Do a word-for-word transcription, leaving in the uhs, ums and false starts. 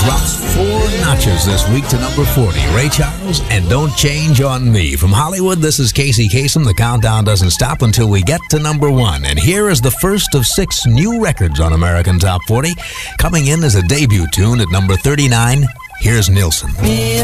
drops four notches this week to number forty. Ray Charles and Don't Change on Me. From Hollywood, this is Casey Kasem. The countdown doesn't stop until we get to number one. And here is the first of six new records on American Top forty. Coming in as a debut tune at number thirty-nine, here's Nilsson.